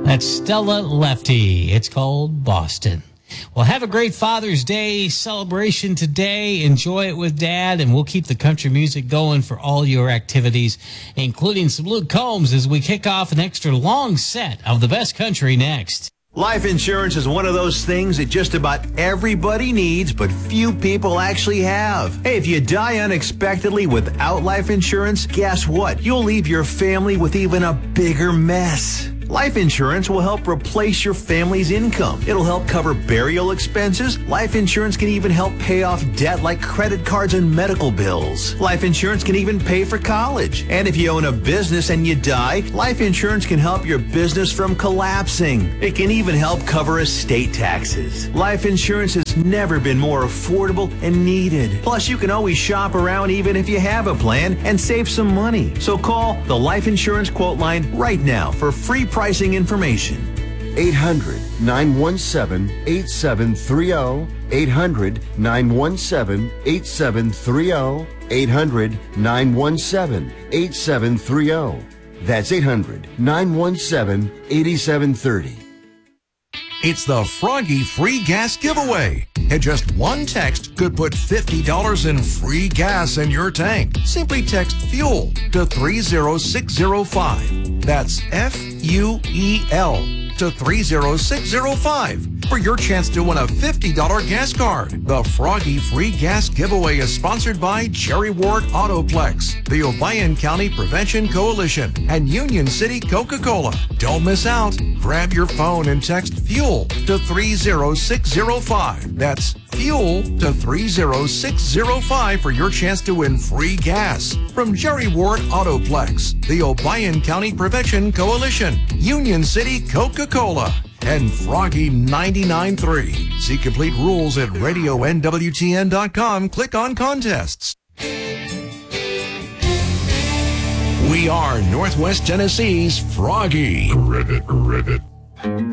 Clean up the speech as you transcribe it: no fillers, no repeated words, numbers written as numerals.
That's Stella Lefty. It's called Boston. Well, have a great Father's Day celebration today. Enjoy it with Dad, and we'll keep the country music going for all your activities, including some Luke Combs as we kick off an extra long set of the best country next. Life insurance is one of those things that just about everybody needs, but few people actually have. Hey, if you die unexpectedly without life insurance, guess what? You'll leave your family with even a bigger mess. Life insurance will help replace your family's income. It'll help cover burial expenses. Life insurance can even help pay off debt like credit cards and medical bills. Life insurance can even pay for college. And if you own a business and you die, life insurance can help your business from collapsing. It can even help cover estate taxes. Life insurance has never been more affordable and needed. Plus, you can always shop around even if you have a plan and save some money. So call the Life Insurance Quote Line right now for free pricing information. 800-917-8730. 800-917-8730. 800-917-8730. That's 800-917-8730. It's the Froggy Free Gas Giveaway. And just one text could put $50 in free gas in your tank. Simply text FUEL to 30605. That's FUEL to 30605 for your chance to win a $50 gas card. The Froggy Free Gas Giveaway is sponsored by Jerry Ward Autoplex, the Obion County Prevention Coalition, and Union City Coca-Cola. Don't miss out. Grab your phone and text FUEL to 30605. That's FUEL to 30605 for your chance to win free gas from Jerry Ward Autoplex, the Obion County Prevention Coalition, Union City Coca-Cola, and Froggy 99.3. See complete rules at radionwtn.com. Click on contests. We are Northwest Tennessee's Froggy. Ribbit, ribbit.